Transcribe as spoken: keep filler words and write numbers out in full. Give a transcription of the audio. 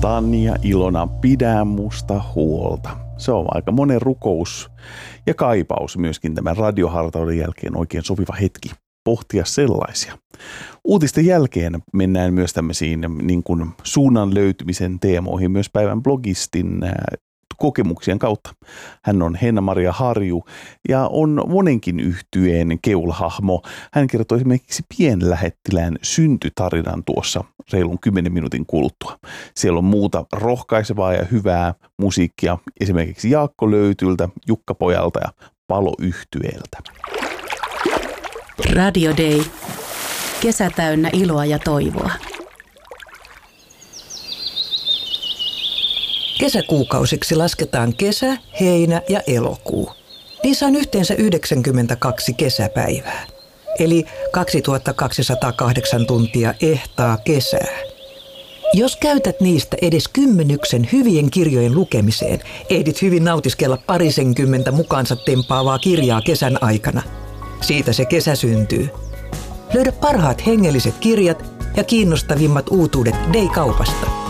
Tanja Ilona, pidä musta huolta. Se on aika monen rukous ja kaipaus myöskin tämän radiohartauden jälkeen oikein sopiva hetki pohtia sellaisia. Uutisten jälkeen mennään myös tämmöisiin niin kuin suunnan löytymisen teemoihin myös päivän blogistin kokemuksien kautta. Hän on Henna-Maria Harju ja on monenkin yhtyeen keulahahmo. Hän kertoi esimerkiksi pienlähettilään syntytarinan tuossa reilun kymmenen minuutin kuluttua. Siellä on muuta rohkaisevaa ja hyvää musiikkia esimerkiksi Jaakko Löytyltä, Jukka Pojalta ja Palo-yhtyeeltä. Radio Day. Kesä täynnä iloa ja toivoa. Kesäkuukausiksi lasketaan kesä, heinä ja elokuu. Niissä on yhteensä yhdeksänkymmentäkaksi kesäpäivää, eli kaksituhattakaksisataakahdeksan tuntia ehtaa kesää. Jos käytät niistä edes kymmenyksen hyvien kirjojen lukemiseen, ehdit hyvin nautiskella parisenkymmentä mukaansa tempaavaa kirjaa kesän aikana. Siitä se kesä syntyy. Löydä parhaat hengelliset kirjat ja kiinnostavimmat uutuudet Day-kaupasta.